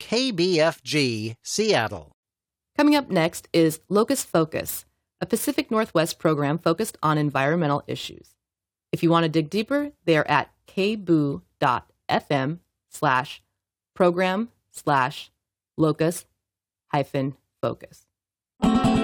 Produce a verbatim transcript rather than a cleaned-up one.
K B F G, Seattle. Coming up next is Locust Focus, a Pacific Northwest program focused on environmental issues. If you want to dig deeper, they are at kboo.fm slash program slash locust hyphen focus.